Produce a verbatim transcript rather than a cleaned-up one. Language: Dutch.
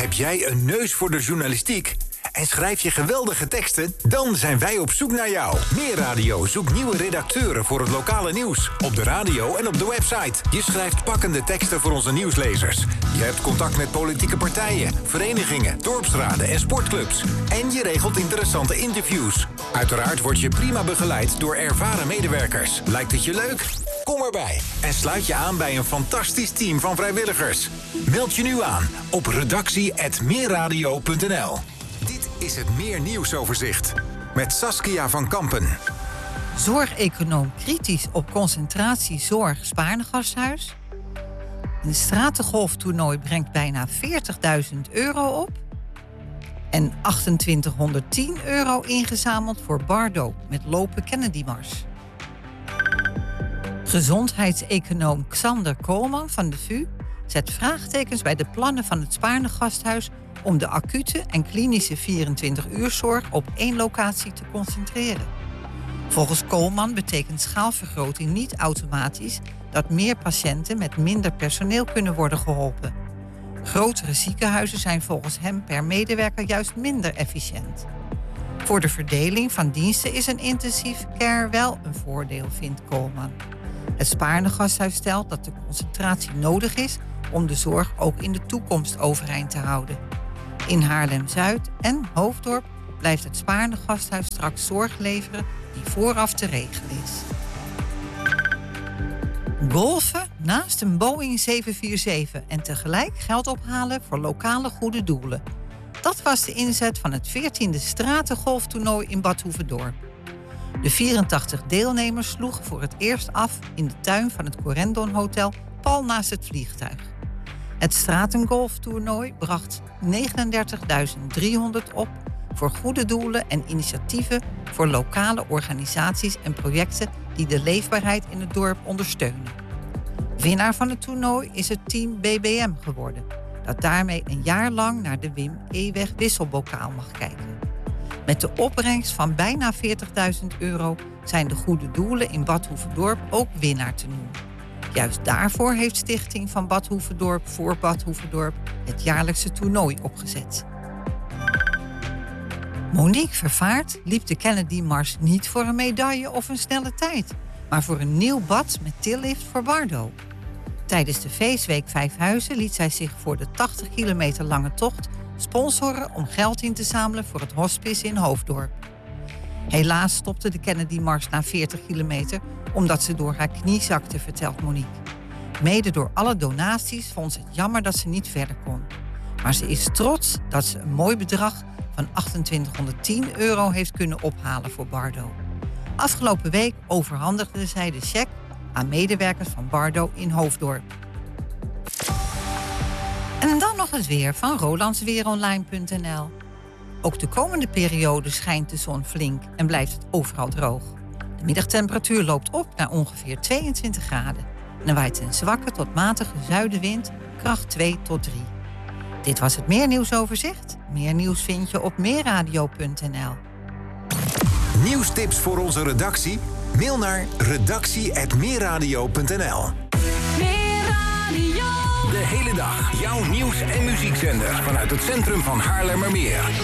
Heb jij een neus voor de journalistiek? En schrijf je geweldige teksten? Dan zijn wij op zoek naar jou. Meer Radio zoekt nieuwe redacteuren voor het lokale nieuws. Op de radio en op de website. Je schrijft pakkende teksten voor onze nieuwslezers. Je hebt contact met politieke partijen, verenigingen, dorpsraden en sportclubs. En je regelt interessante interviews. Uiteraard word je prima begeleid door ervaren medewerkers. Lijkt het je leuk? Kom erbij en sluit je aan bij een fantastisch team van vrijwilligers. Meld je nu aan op redactie apenstaartje meerradio punt n l. Dit is het Meer Nieuwsoverzicht met Saskia van Kampen. Zorgeconoom kritisch op concentratie zorg Spaarne-Gasthuis. Een stratengolftoernooi brengt bijna veertigduizend euro op. En achtentwintighonderdtien euro ingezameld voor Bardo met lopen Kennedy-mars. Gezondheidseconoom Xander Koolman van de V U zet vraagtekens bij de plannen van het Spaarne-Gasthuis om de acute en klinische vierentwintig-uurzorg op één locatie te concentreren. Volgens Koolman betekent schaalvergroting niet automatisch dat meer patiënten met minder personeel kunnen worden geholpen. Grotere ziekenhuizen zijn volgens hem per medewerker juist minder efficiënt. Voor de verdeling van diensten is een intensive care wel een voordeel, vindt Koolman. Het Spaarne-Gasthuis stelt dat de concentratie nodig is om de zorg ook in de toekomst overeind te houden. In Haarlem-Zuid en Hoofddorp blijft het Spaarne-Gasthuis straks zorg leveren die vooraf te regelen is. Golfen naast een Boeing zeven vier zeven en tegelijk geld ophalen voor lokale goede doelen. Dat was de inzet van het veertiende Stratengolftoernooi in Bad Hoeverdorp. De vierentachtig deelnemers sloegen voor het eerst af in de tuin van het Corendon Hotel pal naast het vliegtuig. Het Stratengolftoernooi bracht negenendertigduizend driehonderd op voor goede doelen en initiatieven voor lokale organisaties en projecten die de leefbaarheid in het dorp ondersteunen. Winnaar van het toernooi is het team B B M geworden, dat daarmee een jaar lang naar de Wim Eweg wisselbokaal mag kijken. Met de opbrengst van bijna veertigduizend euro zijn de goede doelen in Bad Hoeverdorp ook winnaar te noemen. Juist daarvoor heeft Stichting van Bad Hoeverdorp voor Bad Hoeverdorp het jaarlijkse toernooi opgezet. Monique Vervaart liep de Kennedy-mars niet voor een medaille of een snelle tijd, maar voor een nieuw bad met tillift voor Bardo. Tijdens de feestweek Vijfhuizen liet zij zich voor de tachtig kilometer lange tocht sponsoren om geld in te zamelen voor het hospice in Hoofddorp. Helaas stopte de Kennedy-mars na veertig kilometer omdat ze door haar knie zakte, vertelt Monique. Mede door alle donaties vond ze het jammer dat ze niet verder kon. Maar ze is trots dat ze een mooi bedrag van achtentwintighonderdtien euro heeft kunnen ophalen voor Bardo. Afgelopen week overhandigde zij de cheque aan medewerkers van Bardo in Hoofddorp. En dan nog het weer van rolandsweeronline punt n l. Ook de komende periode schijnt de zon flink en blijft het overal droog. De middagtemperatuur loopt op naar ongeveer tweeëntwintig graden. En er waait een zwakke tot matige zuidenwind, kracht twee tot drie. Dit was het Meer Nieuwsoverzicht. Meer nieuws vind je op meerradio punt n l. Nieuwstips voor onze redactie? Mail naar redactie apenstaartje meerradio punt n l. De hele dag jouw nieuws- en muziekzender vanuit het centrum van Haarlemmermeer.